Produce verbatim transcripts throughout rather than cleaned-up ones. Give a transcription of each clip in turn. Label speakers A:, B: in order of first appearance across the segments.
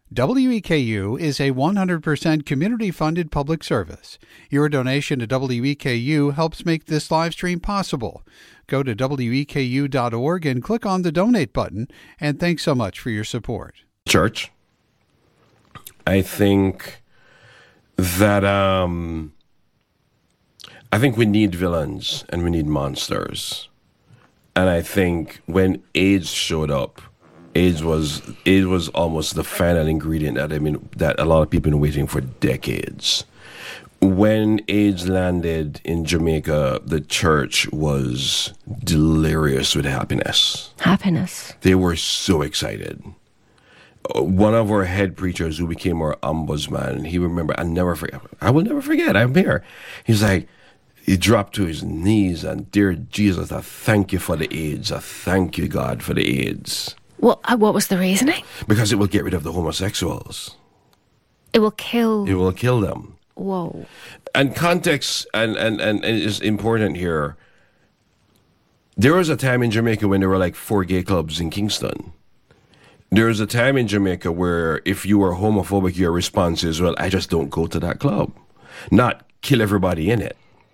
A: W E K U is a one hundred percent community-funded public service. Your donation to W E K U helps make this live stream possible. Go to W E K U dot org and click on the donate button, and thanks so much for your support.
B: Church, I think that um, I think we need villains and we need monsters. And I think when AIDS showed up, AIDS was AIDS was almost the final ingredient that I mean that a lot of people have been waiting for decades. When AIDS landed in Jamaica, the church was delirious with happiness.
C: Happiness.
B: They were so excited. One of our head preachers who became our ombudsman, he remember, I never forget, I will never forget, I'm here. He's like, he dropped to his knees and, dear Jesus, I thank you for the AIDS. I thank you, God, for the AIDS.
C: What, uh, what was the reasoning?
B: Because it will get rid of the homosexuals.
C: It will kill...
B: It will kill them.
C: Whoa.
B: And context and, and, and, and is important here. There was a time in Jamaica when there were like four gay clubs in Kingston. There was a time in Jamaica where if you were homophobic, your response is, well, I just don't go to that club. Not kill everybody in it.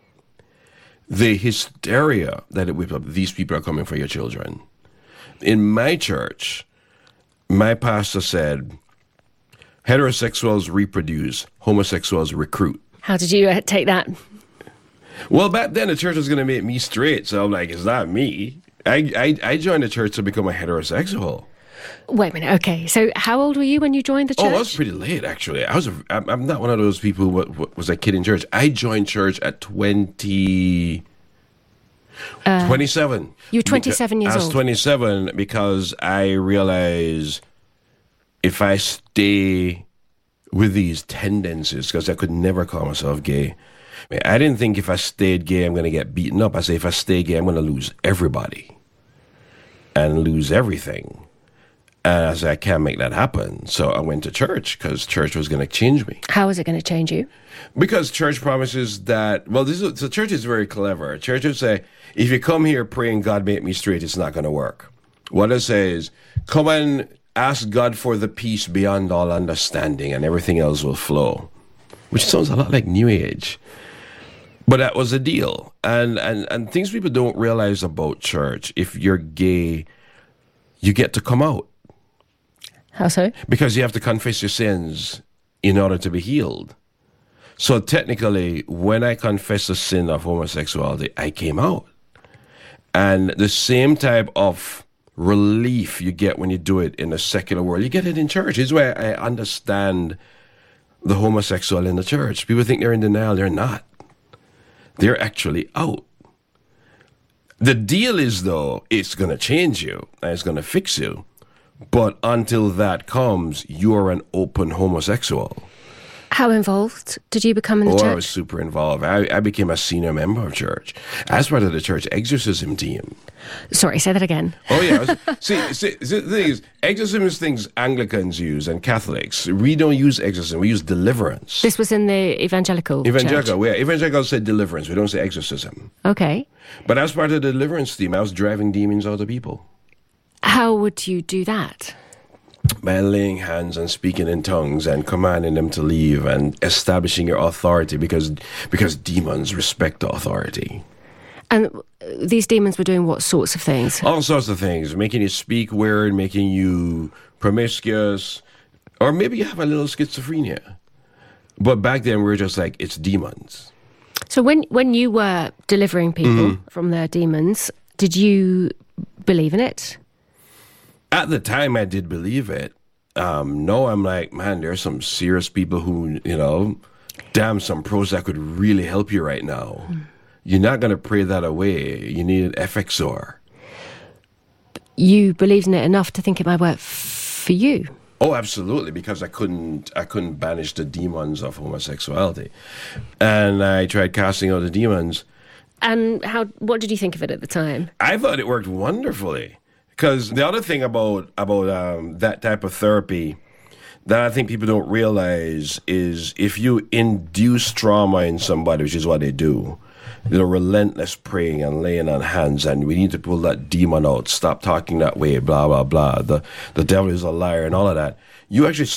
B: The hysteria that it whipped up, these people are coming for your children. In my church, my pastor said, heterosexuals reproduce, homosexuals recruit.
C: How did you uh, take that?
B: Well, back then the church was going to make me straight, so I'm like, it's not me. I, I, I joined the church to become a heterosexual.
C: Wait a minute, okay. So how old were you when you joined the church?
B: Oh, I was pretty late, actually. I was a, I'm, I'm not one of those people who w- was a kid in church. I joined church at twenty... Uh, twenty-seven.
C: You were twenty-seven years old.
B: I was
C: old.
B: twenty-seven because I realized if I stay with these tendencies, because I could never call myself gay. I mean, I didn't think if I stayed gay, I'm going to get beaten up. I say if I stay gay, I'm going to lose everybody and lose everything. And I said, I can't make that happen. So I went to church because church was going to change me.
C: How is it going to change you?
B: Because church promises that, well, this is, so church is very clever. Church would say, if you come here praying, God make me straight, it's not going to work. What it says, come and ask God for the peace beyond all understanding and everything else will flow. Which sounds a lot like New Age. But that was the deal. And, and, and things people don't realize about church, if you're gay, you get to come out.
C: How so?
B: Because you have to confess your sins in order to be healed. So technically, when I confessed the sin of homosexuality, I came out. And the same type of relief you get when you do it in the secular world, you get it in church. This is why I understand the homosexual in the church. People think they're in denial. They're not. They're actually out. The deal is, though, it's going to change you and it's going to fix you. But until that comes, you're an open homosexual.
C: How involved did you become in the
B: oh,
C: church?
B: I was super involved. I, I became a senior member of church. I was part of the church exorcism team.
C: Sorry, say that again.
B: Oh, yeah. Was, see, see, see, the thing is, exorcism is things Anglicans use and Catholics. We don't use exorcism. We use deliverance.
C: This was in the evangelical
B: Evangelical,
C: church?
B: yeah. Evangelicals say deliverance. We don't say exorcism.
C: Okay.
B: But I was part of the deliverance team. I was driving demons out of people.
C: How would you do that?
B: By laying hands and speaking in tongues and commanding them to leave and establishing your authority because because demons respect the authority.
C: And these demons were doing what sorts of things?
B: All sorts of things. Making you speak weird, making you promiscuous, or maybe you have a little schizophrenia. But back then we were just like, it's demons.
C: So when, when you were delivering people mm-hmm. from their demons, did you believe in it?
B: At the time, I did believe it. Um, no, I'm like, man, there's some serious people who, you know, damn, some Prozac could really help you right now. Mm. You're not going to pray that away. You need an Effexor.
C: You believed in it enough to think it might work f- for you?
B: Oh, absolutely, because I couldn't, I couldn't banish the demons of homosexuality. And I tried casting out the demons.
C: And how? What did you think of it at the time?
B: I thought it worked wonderfully. Because the other thing about about um, that type of therapy that I think people don't realize is if you induce trauma in somebody, which is what they do, the relentless praying and laying on hands, and we need to pull that demon out, stop talking that way, blah, blah, blah. The, the devil is a liar and all of that. You actually